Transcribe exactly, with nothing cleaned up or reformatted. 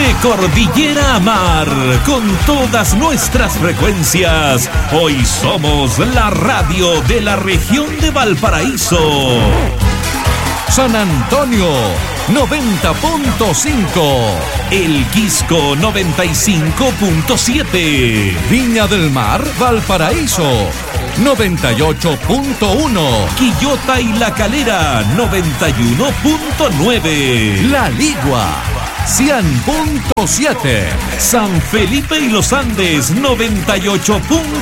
De cordillera a mar, con todas nuestras frecuencias, hoy somos la radio de la región de Valparaíso. San Antonio, noventa punto cinco. El Quisco, noventa y cinco punto siete. Viña del Mar, Valparaíso, noventa y ocho punto uno. Quillota y La Calera, noventa y uno punto nueve. La Ligua, cien punto siete. San Felipe y Los Andes, noventa y ocho punto